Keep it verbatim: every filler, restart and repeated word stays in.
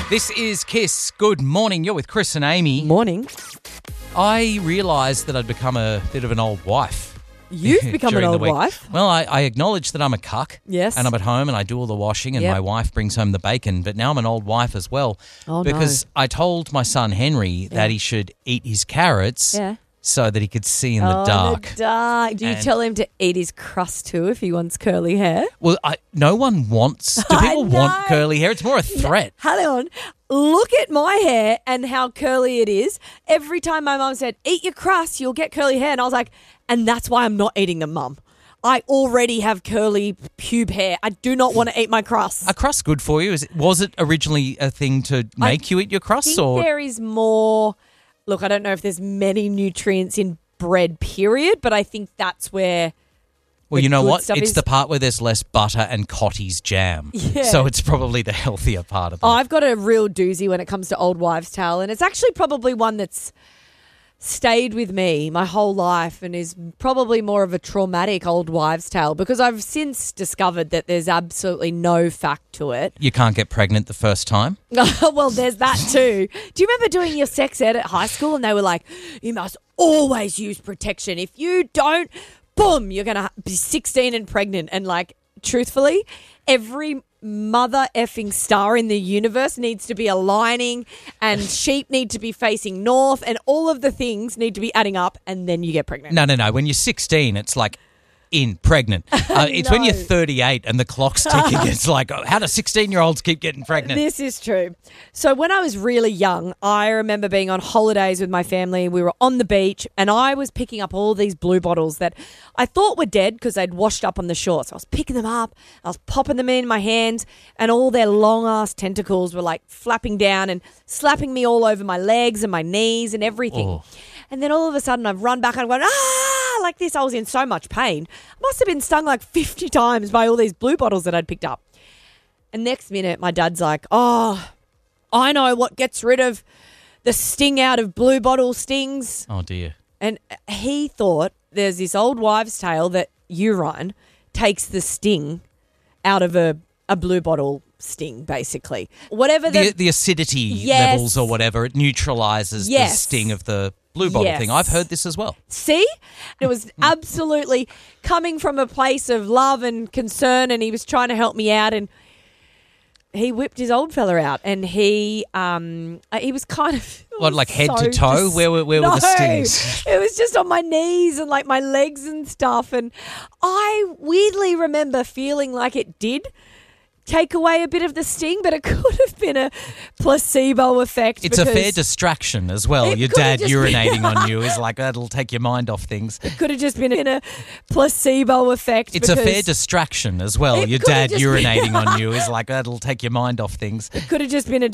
This is Kiss. Good morning. You're with Chris and Amy. Morning. I realised that I'd become a bit of an old wife. You've become an during the old week. wife. Well, I, I acknowledge that I'm a cuck. Yes. And I'm at home and I do all the washing and Yep. my wife brings home the bacon. But now I'm an old wife as well. Oh, because no. I told my son Henry that he should eat his carrots Yeah. so that he could see in the oh, dark. The dark. Do you And- tell him to eat his crust too if he wants curly hair? Well, I, no one wants... Do I people want know. curly hair? It's more a threat. Hang on. Look at my hair and how curly it is. Every time my mum said, eat your crust, you'll get curly hair. And I was like, and that's why I'm not eating them, Mum. I already have curly pube hair. I do not want to eat my crust. Are crusts good for you? Is it, was it originally a thing to make you eat your I crusts? think Or there is more. Look, I don't know if there's many nutrients in bread, period, but I think that's where. Well, the you know good what? stuff It's is- the part where there's less butter and Cottee's jam. Yeah. So it's probably the healthier part of it. I've got a real doozy when it comes to old wives' tale, and it's actually probably one that's stayed with me my whole life and is probably more of a traumatic old wives' tale because I've since discovered that there's absolutely no fact to it. You can't get pregnant the first time. Well, there's that too. Do you remember doing your sex ed at high school and they were like, you must always use protection. If you don't, boom, you're going to be sixteen and pregnant. And like, truthfully, every mother effing star in the universe needs to be aligning and sheep need to be facing north and all of the things need to be adding up and then you get pregnant. No, no, no. When you're sixteen, it's like in pregnant. Uh, it's when No. you're thirty-eight and the clock's ticking. It's like, oh, how do sixteen-year-olds keep getting pregnant? This is true. So when I was really young, I remember being on holidays with my family. We were on the beach and I was picking up all these blue bottles that I thought were dead because they'd washed up on the shore. So I was picking them up, I was popping them in my hands and all their long-ass tentacles were like flapping down and slapping me all over my legs and my knees and everything. Oh. And then all of a sudden I've run back and gone, ah, like this. I was in so much pain. I must have been stung like fifty times by all these blue bottles that I'd picked up. And next minute, my dad's like, oh, I know what gets rid of the sting out of blue bottle stings. Oh, dear. And he thought there's this old wives' tale that urine takes the sting out of a, a blue bottle sting, basically. Whatever the... The, the acidity Yes. levels or whatever, it neutralises the Yes. sting of the blue bottle Yes. thing. I've heard this as well. See? It was absolutely coming from a place of love and concern and he was trying to help me out and he whipped his old fella out and he um uh, he was kind of it What, was like head so to toe? dis- Where were- where were the No, stings? It was just on my knees and like my legs and stuff and I weirdly remember feeling like it did take away a bit of the sting, but it could have been a placebo effect. It's a fair because distraction as well. It Your could have dad just been- urinating on you is like, that'll take your mind off things. it could have just been in a placebo effect. It's a fair because distraction as well. It Your could have dad just been- urinating on you is like, that'll take your mind off things. it could have just been a